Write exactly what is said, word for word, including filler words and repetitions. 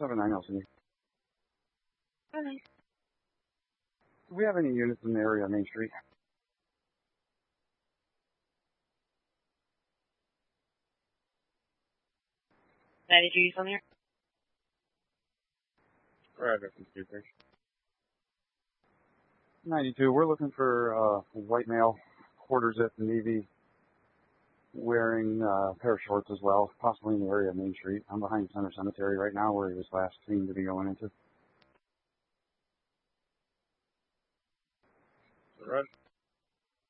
seven nine Nelson. Hi. Do we have any units in the area on Main Street? ninety-two on there? Right, that's computer. ninety-two. We're looking for uh, a white male, quarter zip navy, wearing uh, a pair of shorts as well, possibly in the area of Main Street. I'm behind Center Cemetery right now, where he was last seen to be going into. Right.